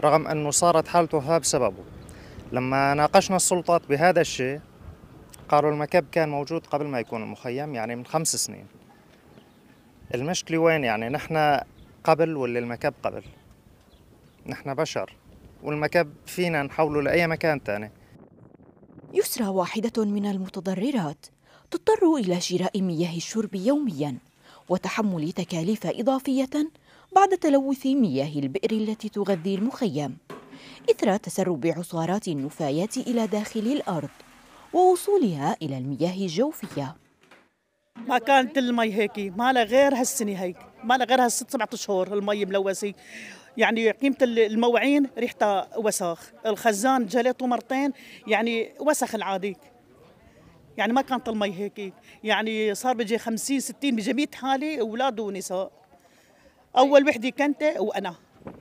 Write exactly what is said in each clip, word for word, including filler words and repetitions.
رغم أنه صارت حالته وفاة بسببه. لما ناقشنا السلطات بهذا الشيء قالوا المكب كان موجود قبل ما يكون المخيم، يعني من خمس سنين. المشكلة وين؟ يعني نحن قبل ولا المكب قبل؟ نحن بشر، والمكب فينا نحوله لأي مكان تاني. يسرى واحدة من المتضررات تضطر إلى شراء مياه الشرب يومياً وتحمل تكاليف إضافية بعد تلوث مياه البئر التي تغذي المخيم إثر تسرب عصارات النفايات إلى داخل الأرض ووصولها إلى المياه الجوفية. ما كانت المي هيك، ما لها غير هالسنة هيك، ما لها غير هالست سبعة أشهر المي ملوثة. يعني قيمة المواعين ريحتها وسخ، الخزان جليته مرتين يعني وسخ العادي. يعني ما كانت المي هيك، يعني صار بيجي خمسين ستين بيجي مية حالة أولاد ونساء. أول وحدة كنت وأنا.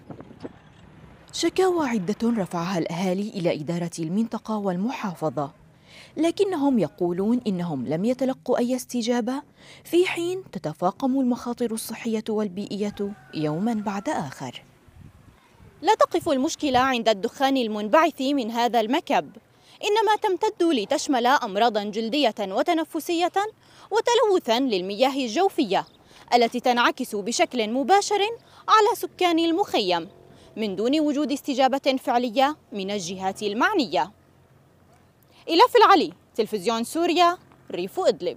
شكاوى عدة رفعها الأهالي إلى إدارة المنطقة والمحافظة، لكنهم يقولون إنهم لم يتلقوا أي استجابة في حين تتفاقم المخاطر الصحية والبيئية يوماً بعد آخر. لا تقف المشكلة عند الدخان المنبعث من هذا المكب، إنما تمتد لتشمل أمراضاً جلدية وتنفسية وتلوثاً للمياه الجوفية التي تنعكس بشكل مباشر على سكان المخيم من دون وجود استجابة فعلية من الجهات المعنية. إلاف العلي، تلفزيون سوريا، ريف إدلب.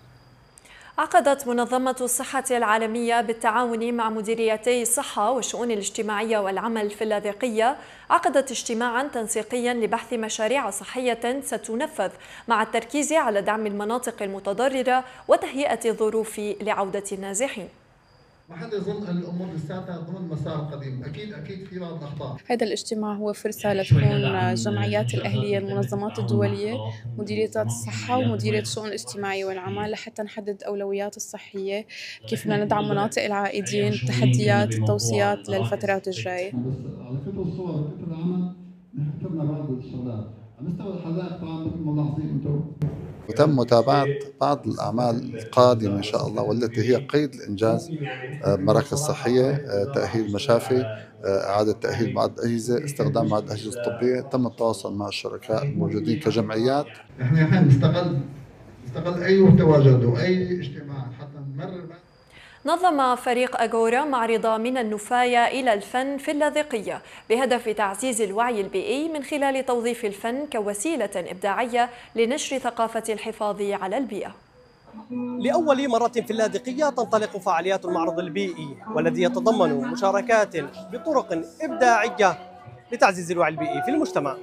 عقدت منظمة الصحة العالمية بالتعاون مع مديريتي الصحة والشؤون الاجتماعية والعمل في اللاذقية عقدت اجتماعاً تنسيقياً لبحث مشاريع صحية ستنفذ مع التركيز على دعم المناطق المتضررة وتهيئة الظروف لعودة النازحين. ما حدا يظن ان الامور لساتها ضمن مسار قديم، اكيد اكيد في بعض الاخطاء. هذا الاجتماع هو فرصه لتكون الجمعيات الاهليه، المنظمات الدوليه، مديريات الصحه ومديريه الشؤون الاجتماعيه والعمل لحتى نحدد الاولويات الصحيه، كيف بدنا ندعم مناطق العائدين، التحديات، التوصيات للفترات الجايه. بس على فكره الصور وفكره العمل نحن كتبنا بعض الشغلات، على مستوى الحدائق طبعا مثل ما ملاحظين انتم. وتم متابعة بعض الأعمال القادمة إن شاء الله والتي هي قيد الإنجاز، مراكز صحية، تأهيل مشافي، إعادة تأهيل بعض الأجهزة، استخدام بعض الأجهزة الطبية. تم التواصل مع الشركاء الموجودين كجمعيات. نحن الحين نستغل نستغل أي تواجد وأي اجتماع حتى نمرر. نظم فريق أغورا معرض من النفاية إلى الفن في اللاذقية بهدف تعزيز الوعي البيئي من خلال توظيف الفن كوسيلة إبداعية لنشر ثقافة الحفاظ على البيئة. لأول مرة في اللاذقية تنطلق فعاليات المعرض البيئي والذي يتضمن مشاركات بطرق إبداعية لتعزيز الوعي البيئي في المجتمع.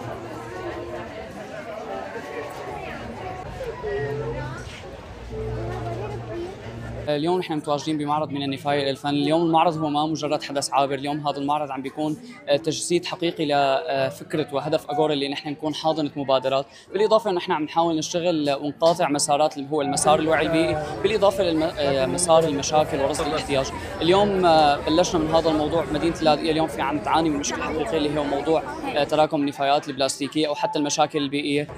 اليوم نحن متواجدين بمعرض من النفاية إلى الفن. اليوم المعرض هو ما مجرد حدث عابر، اليوم هذا المعرض عم بيكون تجسيد حقيقي لفكرة وهدف أغورا اللي نحن نكون حاضنة مبادرات، بالإضافة أن نحن عم نحاول نشتغل ونقاطع مسارات اللي هو المسار الوعي البيئي، بالإضافة لمسار المشاكل ورصد الاحتياج. اليوم بلشنا من هذا الموضوع. مدينة اللاذقية اليوم في عم تعاني من مشكلة حقيقية اللي هو موضوع تراكم النفايات البلاستيكية أو حتى المشاكل البيئية.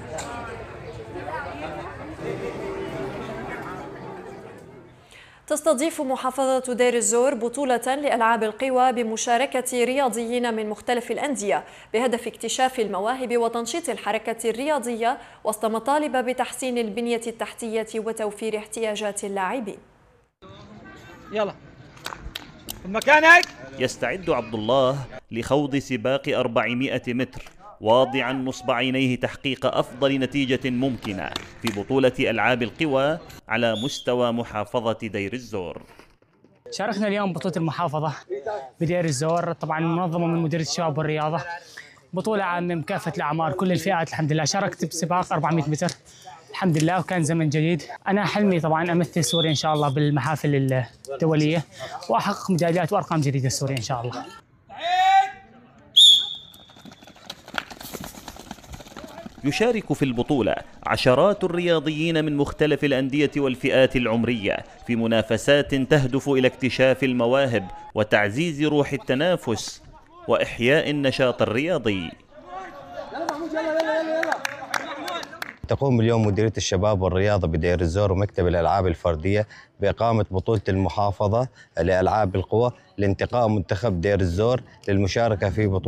تستضيف محافظة دير الزور بطولة لألعاب القوى بمشاركة رياضيين من مختلف الأندية بهدف اكتشاف المواهب وتنشيط الحركة الرياضية وسط مطالب بتحسين البنية التحتية وتوفير احتياجات اللاعبين. يلا مكانك. يستعد عبد الله لخوض سباق أربعمائة متر واضعا نصب عينيه تحقيق أفضل نتيجة ممكنة في بطولة ألعاب القوى على مستوى محافظة دير الزور. شاركنا اليوم بطولة المحافظة بدير الزور، طبعا منظمة من مديرية الشباب والرياضة، بطولة عامة من كافة الأعمار كل الفئات. الحمد لله شاركت بسباق أربعمائة متر الحمد لله وكان زمن جيد. أنا حلمي طبعا أمثل سوريا إن شاء الله بالمحافل الدولية وأحقق ميداليات وأرقام جديدة لسوريا إن شاء الله. يشارك في البطولة عشرات الرياضيين من مختلف الأندية والفئات العمرية في منافسات تهدف إلى اكتشاف المواهب وتعزيز روح التنافس وإحياء النشاط الرياضي. تقوم اليوم مديرية الشباب والرياضة بدير الزور ومكتب الألعاب الفردية بإقامة بطولة المحافظة لألعاب القوى لانتقاء منتخب دير الزور للمشاركة في بطولة